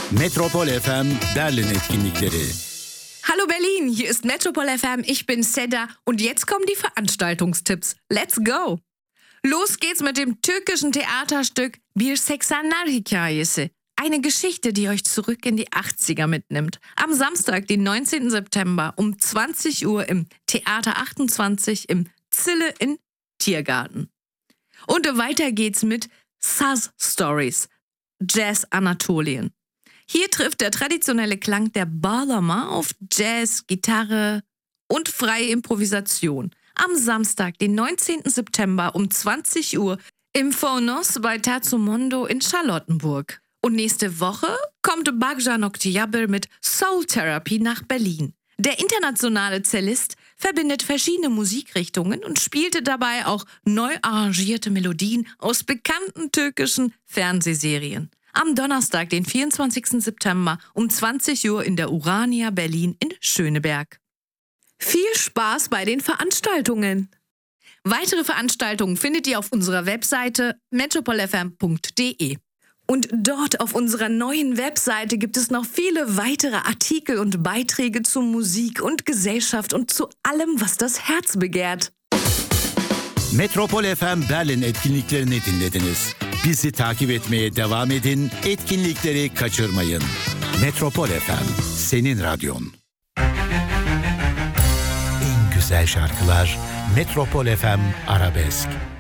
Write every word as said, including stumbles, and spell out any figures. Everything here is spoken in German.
Metropol F M Berlin Etkinlikleri. Hallo Berlin, hier ist Metropol F M, ich bin Seda und jetzt kommen die Veranstaltungstipps. Let's go! Los geht's mit dem türkischen Theaterstück Bir seksenler Hikayesi. Eine Geschichte, die euch zurück in die achtziger mitnimmt. Am Samstag, den neunzehnten September um zwanzig Uhr im Theater achtundzwanzig im Zille in Tiergarten. Und weiter geht's mit Saz Stories, Jazz Anatolien. Hier trifft der traditionelle Klang der Bağlama auf Jazz, Gitarre und freie Improvisation. Am Samstag, den neunzehnten September um zwanzig Uhr im Phonos bei Terzo Mondo in Charlottenburg. Und nächste Woche kommt Bagjan Oktiabir mit Soul Therapy nach Berlin. Der internationale Cellist verbindet verschiedene Musikrichtungen und spielte dabei auch neu arrangierte Melodien aus bekannten türkischen Fernsehserien. Am Donnerstag, den vierundzwanzigsten September um zwanzig Uhr in der Urania Berlin in Schöneberg. Viel Spaß bei den Veranstaltungen! Weitere Veranstaltungen findet ihr auf unserer Webseite metropol f m punkt d e. Und dort auf unserer neuen Webseite gibt es noch viele weitere Artikel und Beiträge zu Musik und Gesellschaft und zu allem, was das Herz begehrt. Metropol F M Berlin etkinliklerini dinlediniz. Bizi takip etmeye devam edin, etkinlikleri kaçırmayın. Metropol F M, senin radyon. En güzel şarkılar Metropol F M Arabesk.